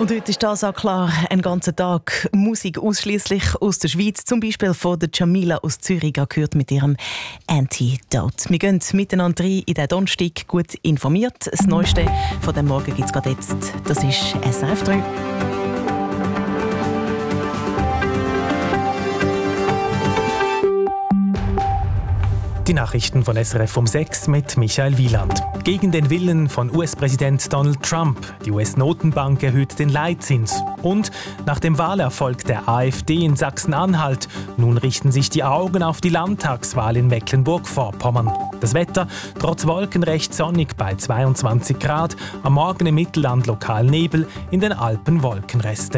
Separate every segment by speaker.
Speaker 1: Und heute ist das auch klar, einen ganzen Tag Musik ausschließlich aus der Schweiz, zum Beispiel von der Jamila aus Zürich, gehört mit ihrem Antidote. Wir gehen miteinander rein in den Donnerstag, gut informiert. Das Neueste von dem Morgen gibt es gerade jetzt. Das ist SRF 3.
Speaker 2: Die Nachrichten von SRF um 6 mit Michael Wieland. Gegen den Willen von US-Präsident Donald Trump. Die US-Notenbank erhöht den Leitzins. Und nach dem Wahlerfolg der AfD in Sachsen-Anhalt, nun richten sich die Augen auf die Landtagswahl in Mecklenburg-Vorpommern. Das Wetter trotz Wolken recht sonnig bei 22 Grad. Am Morgen im Mittelland lokal Nebel, in den Alpen Wolkenreste.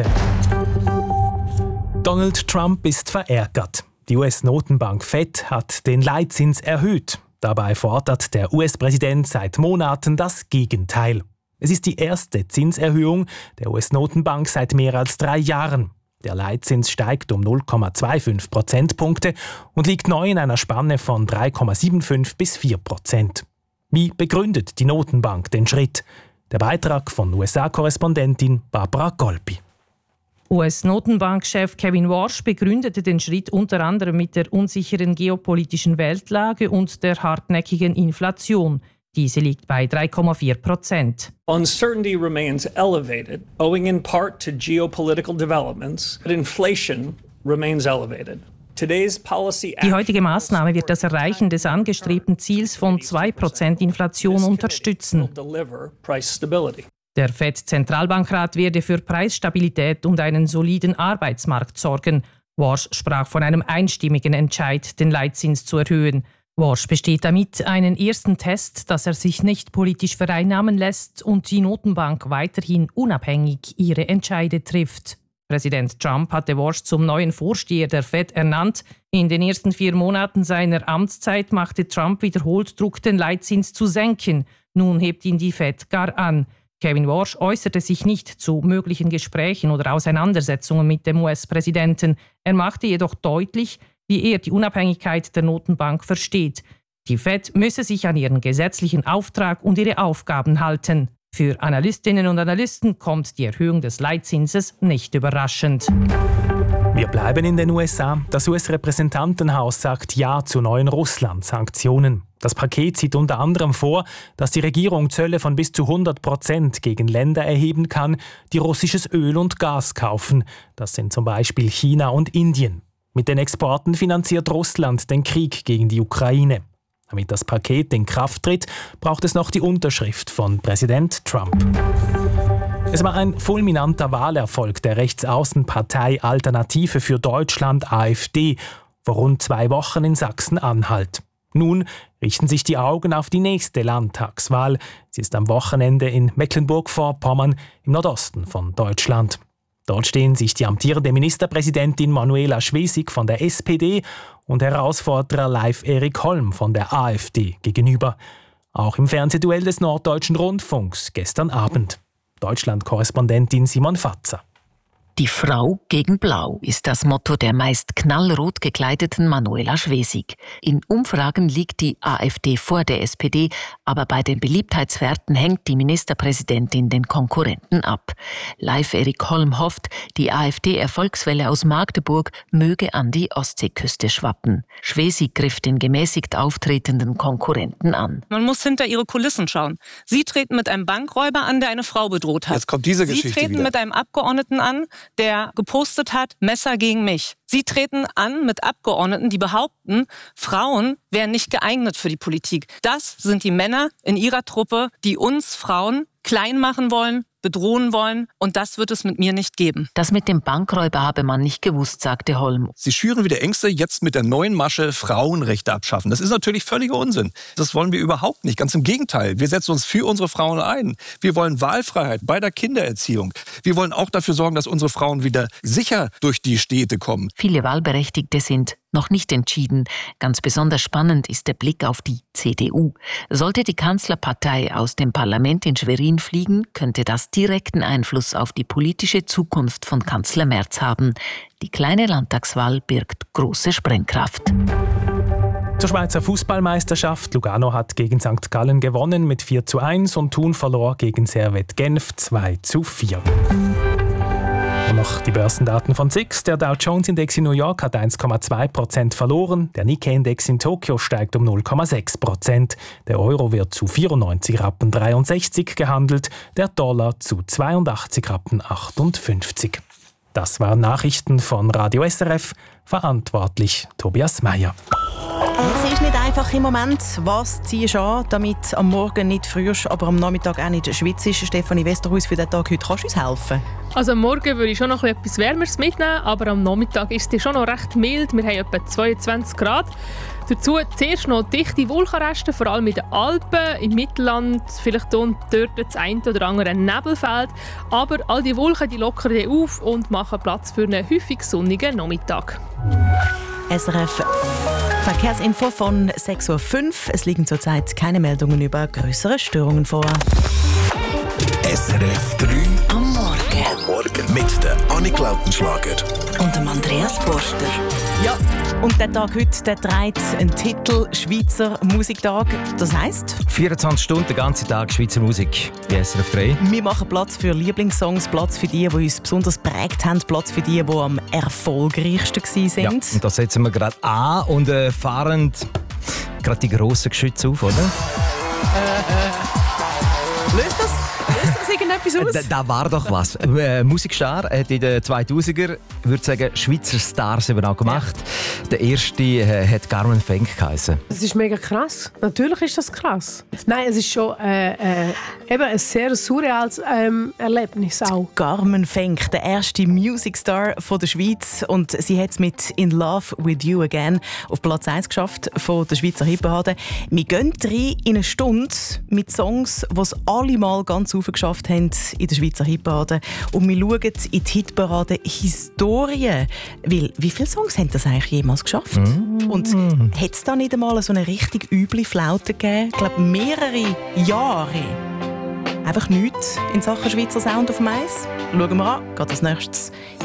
Speaker 2: Donald Trump ist verärgert. Die US-Notenbank Fed hat den Leitzins erhöht. Dabei fordert der US-Präsident seit Monaten das Gegenteil. Es ist die erste Zinserhöhung der US-Notenbank seit mehr als 3 Jahren. Der Leitzins steigt um 0,25 Prozentpunkte und liegt neu in einer Spanne von 3,75 bis 4%. Wie begründet die Notenbank den Schritt? Der Beitrag von USA-Korrespondentin Barbara Golpi.
Speaker 3: US-Notenbankchef Kevin Warsh begründete den Schritt unter anderem mit der unsicheren geopolitischen Weltlage und der hartnäckigen Inflation. Diese liegt bei 3,4%.
Speaker 4: Uncertainty remains elevated, owing in part to geopolitical developments, but inflation remains elevated. Die
Speaker 3: heutige Maßnahme wird das Erreichen des angestrebten Ziels von 2% Inflation unterstützen. Der FED-Zentralbankrat werde für Preisstabilität und einen soliden Arbeitsmarkt sorgen. Warsh sprach von einem einstimmigen Entscheid, den Leitzins zu erhöhen. Warsh besteht damit einen ersten Test, dass er sich nicht politisch vereinnahmen lässt und die Notenbank weiterhin unabhängig ihre Entscheide trifft. Präsident Trump hatte Warsh zum neuen Vorsteher der FED ernannt. In den ersten 4 Monaten seiner Amtszeit machte Trump wiederholt Druck, den Leitzins zu senken. Nun hebt ihn die FED gar an. Kevin Warsh äußerte sich nicht zu möglichen Gesprächen oder Auseinandersetzungen mit dem US-Präsidenten. Er machte jedoch deutlich, wie er die Unabhängigkeit der Notenbank versteht. Die FED müsse sich an ihren gesetzlichen Auftrag und ihre Aufgaben halten. Für Analystinnen und Analysten kommt die Erhöhung des Leitzinses nicht überraschend.
Speaker 2: Wir bleiben in den USA. Das US-Repräsentantenhaus sagt Ja zu neuen Russland-Sanktionen. Das Paket sieht unter anderem vor, dass die Regierung Zölle von bis zu 100% gegen Länder erheben kann, die russisches Öl und Gas kaufen. Das sind zum Beispiel China und Indien. Mit den Exporten finanziert Russland den Krieg gegen die Ukraine. Damit das Paket in Kraft tritt, braucht es noch die Unterschrift von Präsident Trump. Es war ein fulminanter Wahlerfolg der Rechtsaußenpartei Alternative für Deutschland AfD vor rund 2 Wochen in Sachsen-Anhalt. Nun richten sich die Augen auf die nächste Landtagswahl. Sie ist am Wochenende in Mecklenburg-Vorpommern im Nordosten von Deutschland. Dort stehen sich die amtierende Ministerpräsidentin Manuela Schwesig von der SPD und Herausforderer Leif Erik Holm von der AfD gegenüber. Auch im Fernsehduell des Norddeutschen Rundfunks gestern Abend. Deutschland-Korrespondentin Simon Fatzer.
Speaker 5: Die Frau gegen Blau ist das Motto der meist knallrot gekleideten Manuela Schwesig. In Umfragen liegt die AfD vor der SPD, aber bei den Beliebtheitswerten hängt die Ministerpräsidentin den Konkurrenten ab. Leif Erik Holm hofft, die AfD-Erfolgswelle aus Magdeburg möge an die Ostseeküste schwappen. Schwesig griff den gemäßigt auftretenden Konkurrenten an.
Speaker 6: Man muss hinter ihre Kulissen schauen. Sie treten mit einem Bankräuber an, der eine Frau bedroht hat.
Speaker 7: Jetzt kommt diese Geschichte
Speaker 6: Sie treten
Speaker 7: wieder.
Speaker 6: mit einem Abgeordneten an, der gepostet hat, Messer gegen mich. Sie treten an mit Abgeordneten, die behaupten, Frauen wären nicht geeignet für die Politik. Das sind die Männer in ihrer Truppe, die uns Frauen klein machen wollen, bedrohen wollen. Und das wird es mit mir nicht geben.
Speaker 5: Das mit dem Bankräuber habe man nicht gewusst, sagte Holm.
Speaker 7: Sie schüren wieder Ängste, jetzt mit der neuen Masche Frauenrechte abschaffen. Das ist natürlich völliger Unsinn. Das wollen wir überhaupt nicht. Ganz im Gegenteil. Wir setzen uns für unsere Frauen ein. Wir wollen Wahlfreiheit bei der Kindererziehung. Wir wollen auch dafür sorgen, dass unsere Frauen wieder sicher durch die Städte kommen.
Speaker 5: Viele Wahlberechtigte sind noch nicht entschieden. Ganz besonders spannend ist der Blick auf die CDU. Sollte die Kanzlerpartei aus dem Parlament in Schwerin fliegen, könnte das direkten Einfluss auf die politische Zukunft von Kanzler Merz haben. Die kleine Landtagswahl birgt große Sprengkraft.
Speaker 2: Zur Schweizer Fußballmeisterschaft. Lugano hat gegen St. Gallen gewonnen mit 4:1 und Thun verlor gegen Servette Genf 2:4. Und noch die Börsendaten von SIX. Der Dow Jones Index in New York hat 1,2% verloren. Der Nikkei Index in Tokio steigt um 0,6%. Der Euro wird zu 94,63 Rappen gehandelt. Der Dollar zu 82,58 Rappen. Das waren Nachrichten von Radio SRF. Verantwortlich Tobias Meyer.
Speaker 1: Es ist nicht einfach im Moment. Was ziehst du an, damit am Morgen nicht frierst, aber am Nachmittag auch nicht schwitzt? Stefanie Westerhuis, für den Tag heute kannst du uns helfen?
Speaker 8: Also am Morgen würde ich schon noch etwas Wärmeres mitnehmen, aber am Nachmittag ist es schon noch recht mild. Wir haben etwa 22 Grad. Dazu zuerst noch dichte Wolkenreste, vor allem in den Alpen, im Mittelland, vielleicht dort das ein oder andere Nebelfeld. Aber all die Wolken die lockern auf und machen Platz für einen häufig sonnigen Nachmittag.
Speaker 1: SRF Verkehrsinfo von 6.05 Uhr. Es liegen zurzeit keine Meldungen über größere Störungen vor.
Speaker 9: SRF 3
Speaker 5: Am Morgen.
Speaker 9: am Morgen mit der Annik Lautenschlager
Speaker 5: Und dem Andreas Forster.
Speaker 1: Ja, und der Tag heute der trägt einen Titel «Schweizer Musiktag». Das heisst,
Speaker 10: 24 Stunden, den ganzen Tag Schweizer Musik bei SRF 3.
Speaker 1: wir machen Platz für Lieblingssongs, Platz für die uns besonders geprägt haben, Platz für die am erfolgreichsten waren.
Speaker 10: Ja, und da setzen wir gerade an und fahren gerade die grossen Geschütze auf, oder?
Speaker 1: Löst das irgendetwas aus?
Speaker 10: Da war doch was. Musikstar hat in den 2000er, würde sagen, Schweizer Stars eben auch gemacht. Ja. Der erste hat Carmen Fenk geheißen.
Speaker 11: Das ist mega krass. Natürlich ist das krass. Nein, es ist schon eben ein sehr surreales Erlebnis auch.
Speaker 1: Carmen Fenk, der erste Musicstar von der Schweiz, und sie hat es mit «In Love with You Again» auf Platz 1 geschafft von der Schweizer Hitparade. Wir gehen rein in eine Stunde mit Songs, die es alle mal ganz aufgeschafft haben in der Schweizer Hitparade, und wir schauen in die Hitparade Historie. Weil, wie viele Songs haben das eigentlich jemals geschafft? Und hat es da nicht einmal so eine richtig üble Flaute gegeben? Ich glaube, mehrere Jahre. Einfach nichts in Sachen Schweizer Sound auf dem Eis. Schauen wir an, geht als nächstes